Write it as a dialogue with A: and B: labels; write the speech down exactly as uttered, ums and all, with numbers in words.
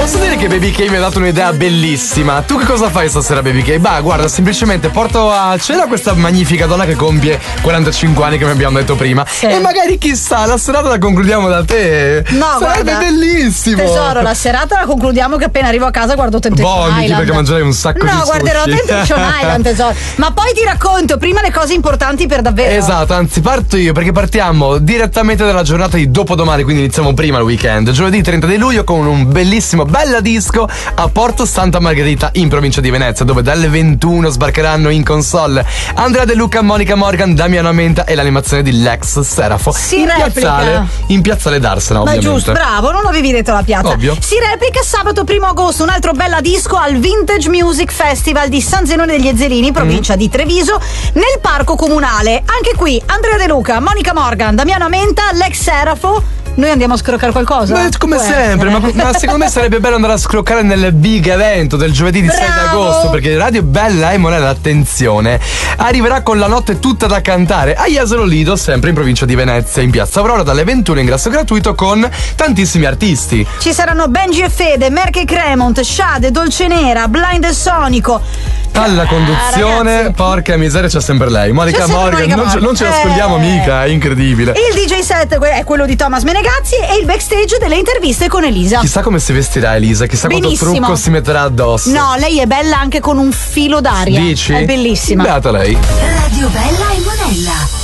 A: Posso dire che Baby K mi ha dato un'idea bellissima. Tu che cosa fai stasera, Baby K? Bah, guarda, semplicemente porto a cena questa magnifica donna che compie quarantacinque anni, come abbiamo detto prima. Sì. E magari chissà, la serata la concludiamo da te.
B: No,
A: sarebbe
B: guarda,
A: bellissimo.
B: Tesoro, la serata la concludiamo che appena arrivo a casa guardo Temptation
A: Vomiti,
B: Island.
A: perché mangerai un sacco
B: no,
A: di
B: No, guarderò Temptation Island, tesoro. Ma poi ti racconto prima le cose importanti per davvero.
A: Esatto, anzi parto io perché partiamo direttamente dalla giornata di dopodomani, quindi iniziamo prima il weekend. Giovedì trenta di luglio con un bellissimo Bella Disco a Porto Santa Margherita in provincia di Venezia, dove dalle ventuno sbarcheranno in console Andrea De Luca, Monica Morgan, Damiano Amenta e l'animazione di Lex Serafo.
B: Si
A: in
B: replica
A: piazzale, in piazzale Darsena,
B: Ma
A: ovviamente.
B: giusto, bravo, non avevi detto la piazza.
A: Ovvio.
B: Si replica sabato primo agosto un altro Bella Disco al Vintage Music Festival di San Zenone degli Ezzelini, provincia mm. di Treviso, nel parco comunale. Anche qui Andrea De Luca, Monica Morgan, Damiano Amenta, Lex Serafo. Noi andiamo a scroccare qualcosa?
A: Beh, come
B: Può
A: sempre, ma, ma secondo me sarebbe bello andare a scroccare nel big evento del giovedì di sei agosto, perché Radio Bella e Monella, attenzione, arriverà con la notte tutta da cantare a Jesolo Lido, sempre in provincia di Venezia, in piazza Aurora, dalle ventuno, ingresso gratuito con tantissimi artisti.
B: Ci saranno Benji e Fede, Merche Cremont, Shade, Dolce Nera, Blind e Sonico.
A: Alla conduzione, ah, porca miseria, c'è sempre lei, Monica
B: sempre
A: Morgan.
B: Monica
A: non,
B: Morgan.
A: Ce, non ce lo nascondiamo
B: eh.
A: mica, è incredibile.
B: Il D J set è quello di Thomas Menegazzi e il backstage delle interviste con Elisa.
A: Chissà come si vestirà Elisa, chissà
B: Benissimo.
A: quanto trucco si metterà addosso.
B: No, lei è bella anche con un filo d'aria.
A: Dici?
B: È bellissima.
A: Beata lei.
C: Radio Bella e Monella.